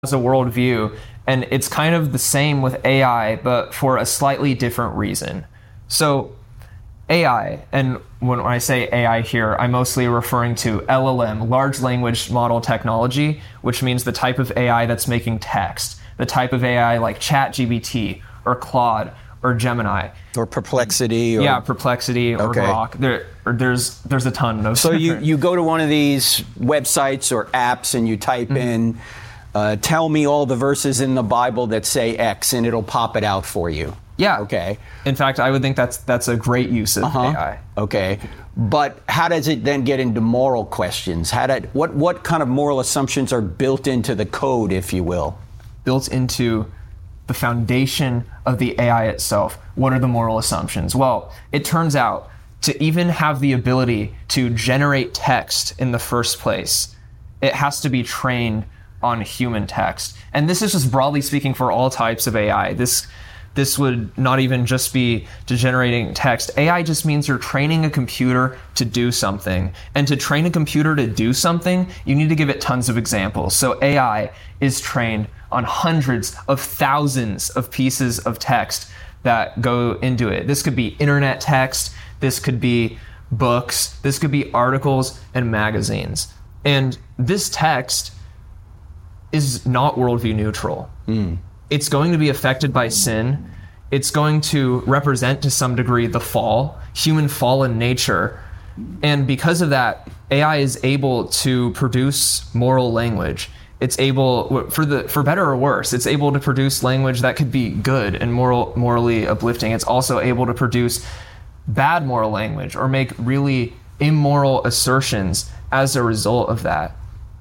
a worldview, and it's kind of the same with AI, but for a slightly different reason. So AI, and when I say AI here, I'm mostly referring to LLM, large language model technology, which means the type of AI that's making text, the type of AI like ChatGPT or Claude or Gemini. Or Perplexity. Or... Yeah, Perplexity or Grok. There's a ton of... So you go to one of these websites or apps and you type in, tell me all the verses in the Bible that say X, and it'll pop it out for you. Yeah. Okay. In fact, I would think that's a great use of AI. Okay. But how does it then get into moral questions? What kind of moral assumptions are built into the code, if you will? Built into the foundation of the AI itself. What are the moral assumptions? Well, it turns out to even have the ability to generate text in the first place, it has to be trained on human text. And this is just broadly speaking for all types of AI. This would not even just be to generating text. AI just means you're training a computer to do something. And to train a computer to do something, you need to give it tons of examples. So AI is trained on hundreds of thousands of pieces of text that go into it. This could be internet text, this could be books, this could be articles and magazines. And this text is not worldview neutral. It's going to be affected by sin. It's going to represent to some degree the fall, human fallen nature. And because of that, AI is able to produce moral language. It's able, for better or worse, it's able to produce language that could be good and morally uplifting. It's also able to produce bad moral language or make really immoral assertions as a result of that.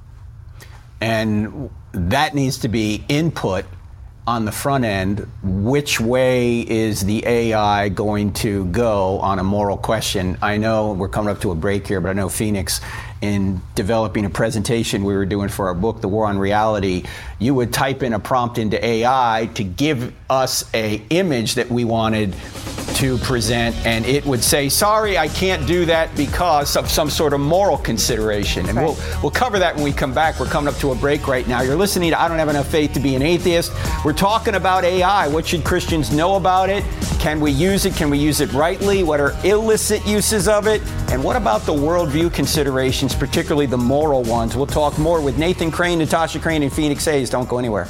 And that needs to be input on the front end. Which way is the AI going to go on a moral question? I know we're coming up to a break here, but I know Phoenix, in developing a presentation we were doing for our book, The War on Reality, you would type in a prompt into AI to give us an image that we wanted to present, and it would say, sorry, I can't do that because of some sort of moral consideration. And we'll cover that when we come back. We're coming up to a break right now. You're listening to I Don't Have Enough Faith to Be an Atheist. We're talking about AI. What should Christians know about it? Can we use it? Can we use it rightly? What are illicit uses of it? And what about the worldview considerations, particularly the moral ones? We'll talk more with Nathan Crane, Natasha Crane, and Phoenix Hayes. Don't go anywhere.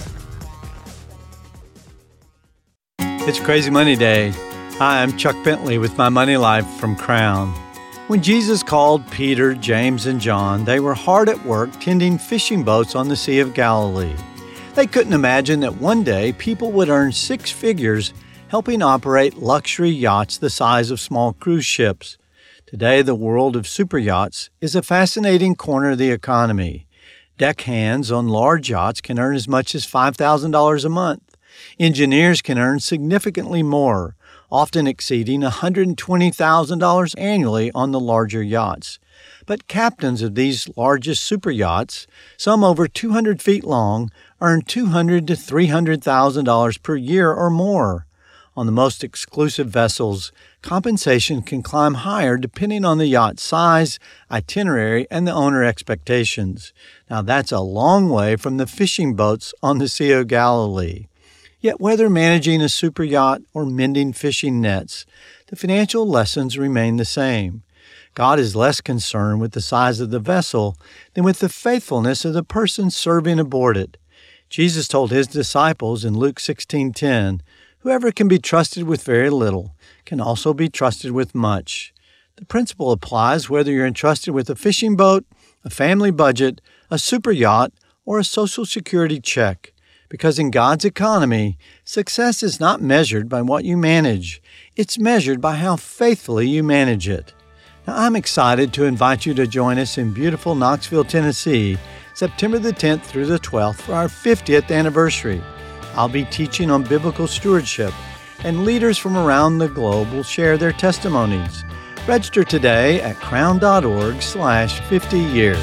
It's Crazy Money Day. Hi, I'm Chuck Bentley with My Money Life from Crown. When Jesus called Peter, James, and John, they were hard at work tending fishing boats on the Sea of Galilee. They couldn't imagine that one day people would earn six figures helping operate luxury yachts the size of small cruise ships. Today, the world of super yachts is a fascinating corner of the economy. Deckhands on large yachts can earn as much as $5,000 a month. Engineers can earn significantly more, often exceeding $120,000 annually on the larger yachts. But captains of these largest super yachts, some over 200 feet long, earn $200,000 to $300,000 per year or more. On the most exclusive vessels, compensation can climb higher depending on the yacht's size, itinerary, and the owner expectations. Now that's a long way from the fishing boats on the Sea of Galilee. Yet whether managing a super yacht or mending fishing nets, the financial lessons remain the same. God is less concerned with the size of the vessel than with the faithfulness of the person serving aboard it. Jesus told his disciples in Luke 16:10, "Whoever can be trusted with very little can also be trusted with much." The principle applies whether you're entrusted with a fishing boat, a family budget, a super yacht, or a Social Security check. Because in God's economy, success is not measured by what you manage. It's measured by how faithfully you manage it. Now, I'm excited to invite you to join us in beautiful Knoxville, Tennessee, September the 10th through the 12th for our 50th anniversary. I'll be teaching on biblical stewardship, and leaders from around the globe will share their testimonies. Register today at crown.org/50years.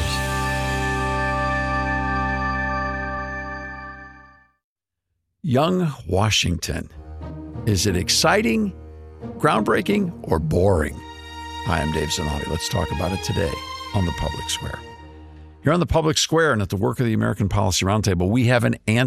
Young Washington. Is it exciting, groundbreaking, or boring? Hi, I'm Dave Zanotti. Let's talk about it today on The Public Square. Here on the public square and at the work of the American Policy Roundtable, we have an